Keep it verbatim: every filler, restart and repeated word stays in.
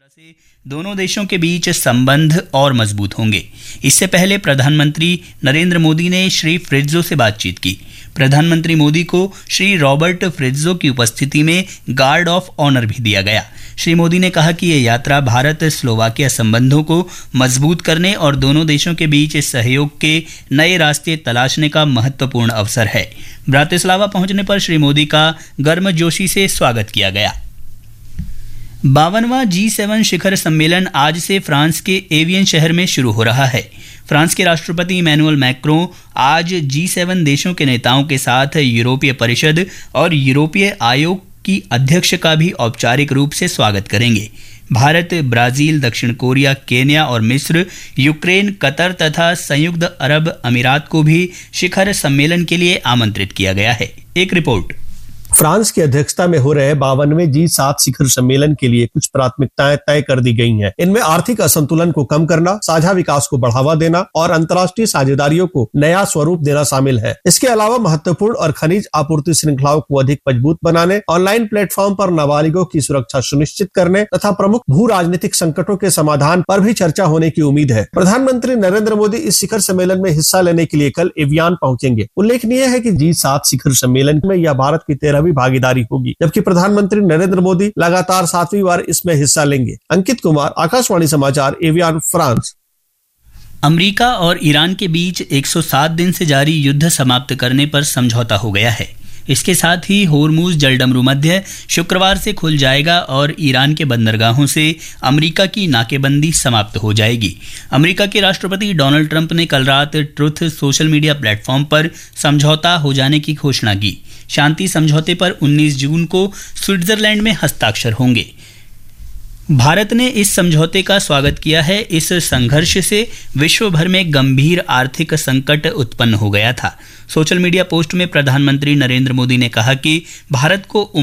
से दोनों देशों के बीच संबंध और मजबूत होंगे। इससे पहले प्रधानमंत्री नरेंद्र मोदी ने श्री फित्जो से बातचीत की। प्रधानमंत्री मोदी को श्री रॉबर्ट फित्जो की उपस्थिति में गार्ड ऑफ ऑनर भी दिया गया। श्री मोदी ने कहा कि ये यात्रा भारत स्लोवाकिया संबंधों को मजबूत करने और दोनों देशों के बीच सहयोग के नए रास्ते तलाशने का महत्वपूर्ण अवसर है। ब्रातिस्लावा पहुंचने पर श्री मोदी का गर्मजोशी से स्वागत किया गया। बावनवां जी सेवन शिखर सम्मेलन आज से फ्रांस के एवियन शहर में शुरू हो रहा है। फ्रांस के राष्ट्रपति इमैनुअल मैक्रों आज जी सेवन देशों के नेताओं के साथ यूरोपीय परिषद और यूरोपीय आयोग की अध्यक्ष का भी औपचारिक रूप से स्वागत करेंगे। भारत, ब्राजील, दक्षिण कोरिया, केन्या और मिस्र, यूक्रेन, कतर तथा संयुक्त अरब अमीरात को भी शिखर सम्मेलन के लिए आमंत्रित किया गया है। एक रिपोर्ट। फ्रांस की अध्यक्षता में हो रहे बावनवें जी सात शिखर सम्मेलन के लिए कुछ प्राथमिकताएं तय कर दी गई हैं। इनमें आर्थिक असंतुलन को कम करना, साझा विकास को बढ़ावा देना और अंतर्राष्ट्रीय साझेदारियों को नया स्वरूप देना शामिल है। इसके अलावा महत्वपूर्ण और खनिज आपूर्ति श्रृंखलाओं को अधिक मजबूत बनाने, ऑनलाइन प्लेटफॉर्म पर नाबालिगों की सुरक्षा सुनिश्चित करने तथा प्रमुख भू राजनीतिक संकटों के समाधान पर भी चर्चा होने की उम्मीद है। प्रधानमंत्री नरेंद्र मोदी इस शिखर सम्मेलन में हिस्सा लेने के लिए कल एवियन पहुंचेंगे। उल्लेखनीय है कि जी सात शिखर सम्मेलन में यह भारत की तेरहवीं भागीदारी होगी, जबकि प्रधानमंत्री नरेंद्र मोदी लगातार सातवीं बार इसमें हिस्सा लेंगे। अंकित कुमार, आकाशवाणी समाचार, एवियन, फ्रांस। अमेरिका और ईरान के बीच एक सौ सात दिन से जारी युद्ध समाप्त करने पर समझौता हो गया है। इसके साथ ही होर्मुज जलडमरू मध्य शुक्रवार से खुल जाएगा और ईरान के बंदरगाहों से अमेरिका की नाकेबंदी समाप्त हो जाएगी। अमेरिका के राष्ट्रपति डोनाल्ड ट्रंप ने कल रात ट्रुथ सोशल मीडिया प्लेटफॉर्म पर समझौता हो जाने की घोषणा की। शांति समझौते पर उन्नीस जून को स्विट्जरलैंड में हस्ताक्षर होंगे। भारत ने इस समझौते का स्वागत किया है। इस संघर्ष से विश्व भर में गंभीर आर्थिक संकट उत्पन्न हो गया था। सोशल मीडिया पोस्ट में प्रधानमंत्री नरेंद्र मोदी ने कहा कि भारत को